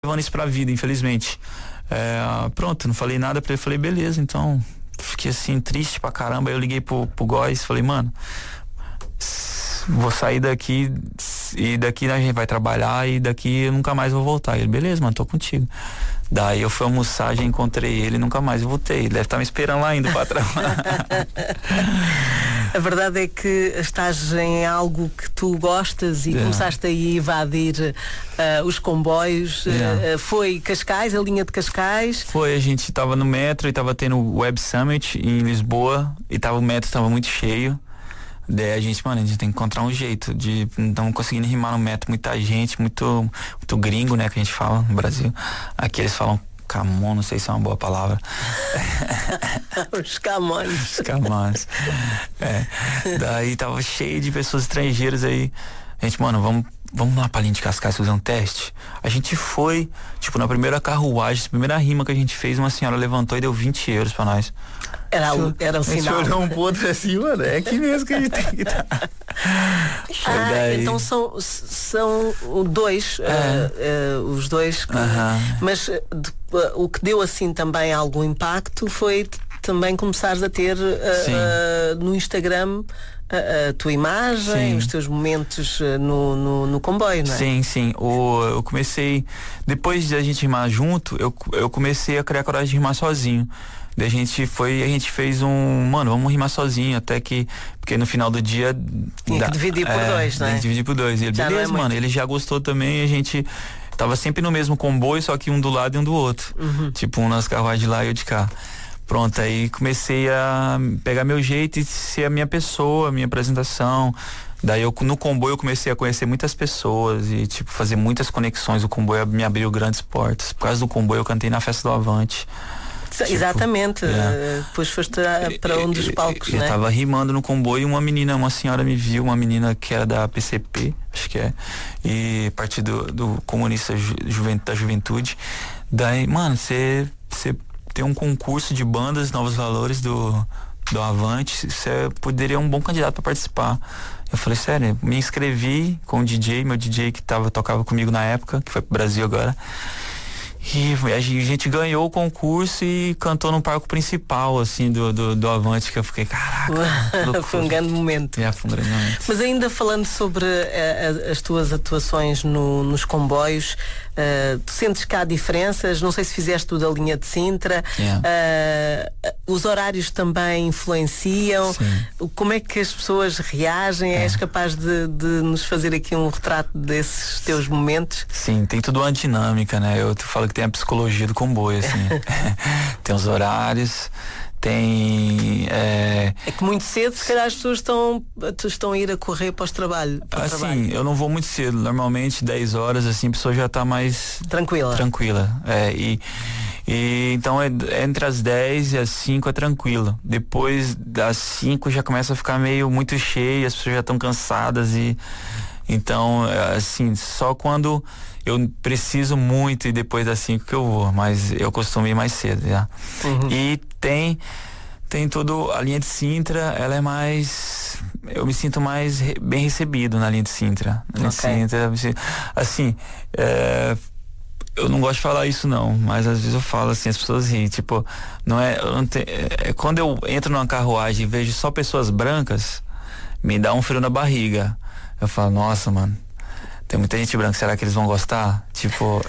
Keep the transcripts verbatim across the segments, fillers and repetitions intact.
levando isso pra vida, infelizmente. É, pronto, não falei nada pra ele, falei, beleza, então fiquei assim, triste pra caramba. Aí eu liguei pro, pro Góis, falei, mano, vou sair daqui e daqui a gente vai trabalhar e daqui eu nunca mais vou voltar. Ele, beleza, mano, tô contigo. Daí eu fui almoçar, já encontrei ele, nunca mais voltei. Ele deve estar me esperando lá ainda pra trabalhar. A verdade é que estás em algo que tu gostas e yeah. começaste aí a invadir uh, os comboios. Yeah. Uh, foi Cascais, a linha de Cascais? Foi, a gente tava no metro e tava tendo o Web Summit em Lisboa e tava, o metro tava muito cheio. Daí a gente, mano, a gente tem que encontrar um jeito de não conseguindo rimar no metro, muita gente, muito, muito gringo, né, que a gente fala no Brasil. Aqui eles falam camon, não sei se é uma boa palavra. Os camões. Os camões. É. Daí tava cheio de pessoas estrangeiras aí. A gente, mano, vamos, vamos lá pra linha de Cascais fazer um teste. A gente foi, tipo, na primeira carruagem, a primeira rima que a gente fez, uma senhora levantou e deu vinte euros pra nós. Era o, era o sinal. A gente olhou um pro outro assim, mano, é aqui mesmo que a gente tem que dar. Ah, daí... então são, são dois, é. uh, uh, os dois, que, uh-huh. mas uh, o que deu assim também algum impacto foi também começares a ter uh, uh, no Instagram a, a tua imagem, sim. os teus momentos uh, no, no, no comboio, não é? Sim, sim. O, eu comecei, depois de a gente rimar junto, eu, eu comecei a criar coragem de rimar sozinho. Daí a gente foi, a gente fez um, mano, vamos rimar sozinho, até que, porque no final do dia tinha da, que dividir por é, dois, né? Dividir por dois. E ele, beleza, é mano, muito. Ele já gostou também, a gente tava sempre no mesmo comboio, só que um do lado e um do outro. Uhum. Tipo, um nas carruagens de lá e eu de cá. Pronto, aí comecei a pegar meu jeito e ser a minha pessoa, a minha apresentação. Daí eu, no comboio eu comecei a conhecer muitas pessoas e, tipo, fazer muitas conexões. O comboio me abriu grandes portas. Por causa do comboio eu cantei na festa do Avante. Tipo, exatamente, yeah. Depois foste para um dos palcos, eu, eu, né? Eu tava rimando no comboio e uma menina, uma senhora me viu, uma menina que era da P C P, acho que é, e Partido do Comunista Ju, Juventude, da Juventude. Daí, mano, você tem um concurso de bandas Novos Valores do, do Avante, você poderia ser um bom candidato para participar. Eu falei, sério, me inscrevi com o D J, meu D J que tava, tocava comigo na época, que foi pro Brasil agora. E a gente ganhou o concurso e cantou no palco principal, assim, do, do, do Avante, que eu fiquei, caraca. Foi um grande momento. É, foi um grande momento. Mas ainda falando sobre uh, as tuas atuações no, nos comboios, uh, tu sentes que há diferenças? Não sei se fizeste tudo a linha de Sintra. Yeah. Uh, os horários também influenciam. Sim. Como é que as pessoas reagem? É. És capaz de, de nos fazer aqui um retrato desses teus momentos? Sim, tem tudo uma dinâmica, né? Eu te falo que tem a psicologia do comboio, assim. Tem os horários, tem... É... é que muito cedo, se calhar as pessoas estão, estão a ir a correr para os trabalhos. Para assim, trabalho. Eu não vou muito cedo. Normalmente, dez horas, assim, a pessoa já está mais... Tranquila. Tranquila, é. E, e então, é, entre as dez e as cinco é tranquilo. Depois das cinco já começa a ficar meio muito cheio, as pessoas já estão cansadas e... Então, assim, só quando eu preciso muito e depois das cinco que eu vou, mas eu costumo ir mais cedo, já. Uhum. E tem, tem tudo, a linha de Sintra, ela é mais, eu me sinto mais re, bem recebido na linha de Sintra. Na linha okay. de Sintra, assim, é, eu não gosto de falar isso não, mas às vezes eu falo assim, as pessoas riem, tipo, não é, eu não te, é, quando eu entro numa carruagem e vejo só pessoas brancas, me dá um frio na barriga. Eu falo, nossa, mano, tem muita gente branca, será que eles vão gostar? Tipo...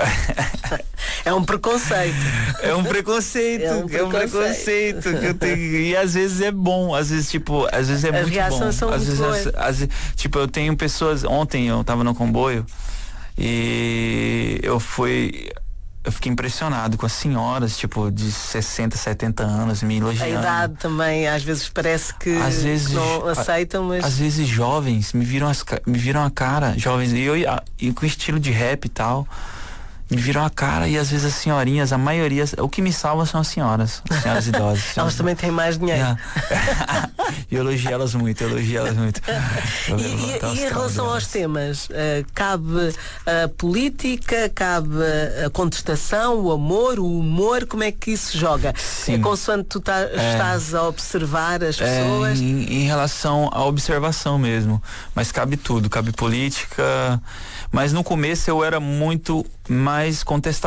É um preconceito. É um preconceito, é um preconceito, é um preconceito que eu tenho. E às vezes é bom, às vezes, tipo, às vezes é As muito bom. As reações são às muito vezes, às, às, tipo, eu tenho pessoas, ontem eu tava no comboio e eu fui... Eu fiquei impressionado com as senhoras, tipo, de sessenta, setenta anos me elogiando. A idade também, às vezes parece que, às vezes, que não aceitam, mas... Às vezes jovens me viram, as, me viram a cara, jovens, e eu e com estilo de rap e tal, me viram a cara e às vezes as senhorinhas, a maioria, o que me salva são as senhoras, as senhoras idosas. Elas também têm mais dinheiro. Yeah. E eu elogio elas muito, eu elogio elas muito. E, e, e em relação aos temas, uh, cabe a política, cabe a contestação, o amor, o humor, como é que isso joga? Sim. É consoante tu tá, é, estás a observar as é, pessoas? Em, em relação à observação mesmo, mas cabe tudo, cabe política, mas no começo eu era muito mais contestador